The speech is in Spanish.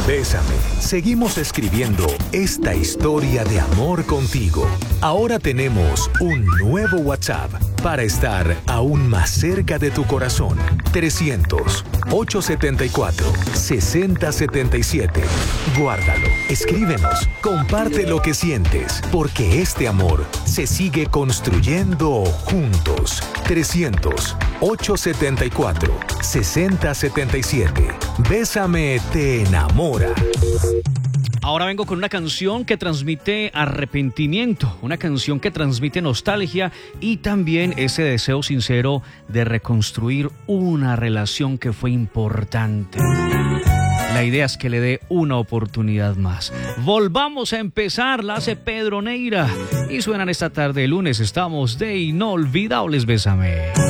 Bésame. Seguimos escribiendo esta historia de amor contigo. Ahora tenemos un nuevo WhatsApp para estar aún más cerca de tu corazón. 300-874-6077. Guárdalo, escríbenos, comparte lo que sientes, porque este amor se sigue construyendo juntos. 300-874-6077. Bésame te enamora. Ahora vengo con una canción que transmite arrepentimiento, una canción que transmite nostalgia y también ese deseo sincero de reconstruir una relación que fue importante. La idea es que le dé una oportunidad más. Volvamos a empezar, la hace Pedro Neira y suenan esta tarde de lunes. Estamos de inolvidables, Bésame.